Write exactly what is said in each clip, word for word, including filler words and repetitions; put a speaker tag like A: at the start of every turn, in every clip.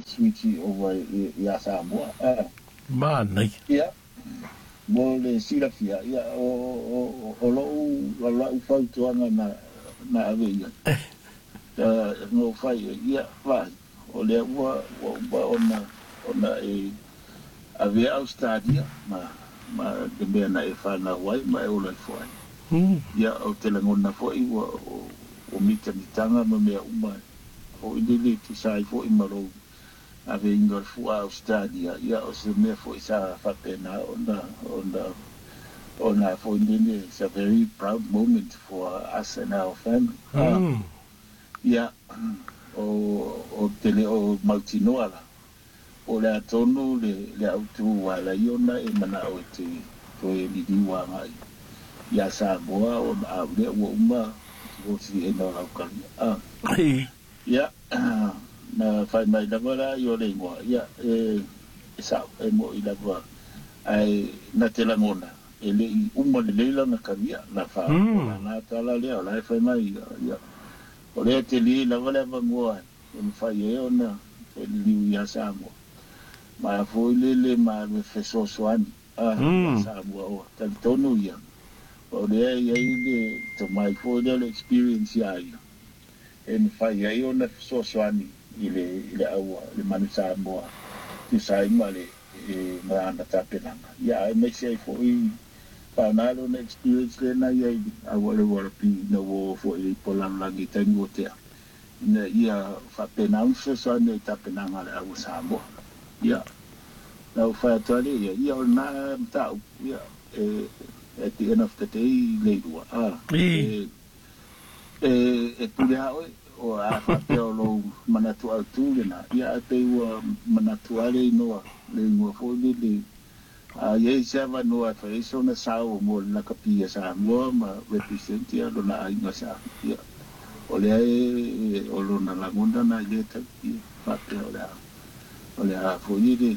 A: switch over ia Samoa. Ah.
B: Mana.
A: Ia. Mo le sila fia ia o o o lo o la u fau tuanga na na ave ia. Ta no fai ia vai. O le ua o ba ona ona e ave Australia ma ma de me na e fa na wai ma e o le foi. Ia o te langona foi o o mita mitanga ma me uma o ile ti sai foi malo ave ingol fu Australia ia o se me foi sa fa pena ona ona ona foi ndine. It's a very proud moment for us and our family.
B: Mm.
A: Ia o o tele o Mautinoala o le atonu le le autu wala iona e mana o te to e lidi wa mai ia Samoa o a le o uma o si e no au kan ah ia na fai mai da wala yo le mo ia e sa e mo i da wa ai na te la mona e le i uma le leila na kavia na fa na tala le la fai mai ia o le te li la wala va ngoa e fai e ona e li ia Samoa ma foi le le ma me feso soani ah Samoa o tal tonu ia o le ia ile to mai foi le experience ia en fai e ona feso soani ile ile au le manu Samoa ti sai male e ma anda tapenanga ia e me sei foi pa na lo experience le na ia au le wala pi no wo foi polan langi tengo te na ia fa penanza soani tapenanga le au Samoa ia na o fa tali ia ia na ta ia e at the end of the day le dua ah e e e pule a o a fa pe o lo manatu al tu na ia pe o manatu ale no le mo fo le le a ye se va no a fa eso na sa o mo na kapia sa mo ma represent ia lo na ai sa ia o le o lo na la gonda na ye ta fa pe o la o le a fo ni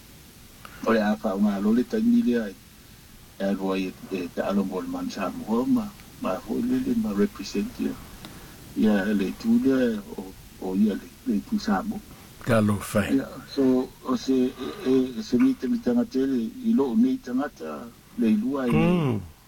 A: o le a fa ma lo le tani le ai e roi e ta alo mo man sa mo ma ma fo le le ma represent ia ia le tu le o o ia le le tu sa mo
B: Kalo fai.
A: ia so o se e se mi te mi tanga tele i lo ni tanga ta le lua e